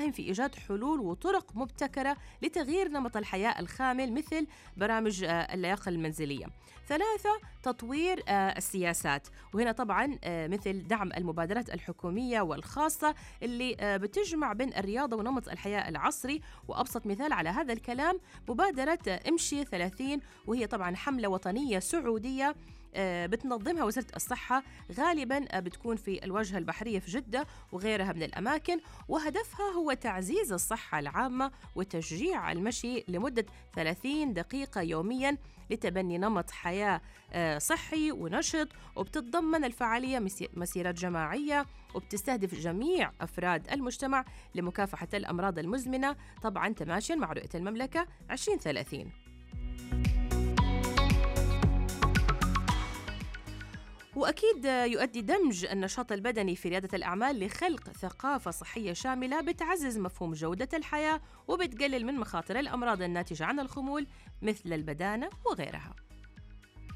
تساهم في إيجاد حلول وطرق مبتكرة لتغيير نمط الحياة الخامل مثل برامج اللياقة المنزلية. 3. تطوير السياسات، وهنا طبعا مثل دعم المبادرات الحكومية والخاصة اللي بتجمع بين الرياضة ونمط الحياة العصري. وأبسط مثال على هذا الكلام مبادرة امشي 30، وهي طبعا حملة وطنية سعودية بتنظمها وزارة الصحة، غالباً بتكون في الواجهة البحرية في جدة وغيرها من الأماكن، وهدفها هو تعزيز الصحة العامة وتشجيع المشي لمدة 30 دقيقة يومياً لتبني نمط حياة صحي ونشط. وبتتضمن الفعالية مسيرات جماعية، وبتستهدف جميع أفراد المجتمع لمكافحة الأمراض المزمنة، طبعاً تماشياً مع رؤية المملكة 2030. وأكيد يؤدي دمج النشاط البدني في ريادة الأعمال لخلق ثقافة صحية شاملة بتعزز مفهوم جودة الحياة وبتقلل من مخاطر الأمراض الناتجة عن الخمول مثل البدانة وغيرها.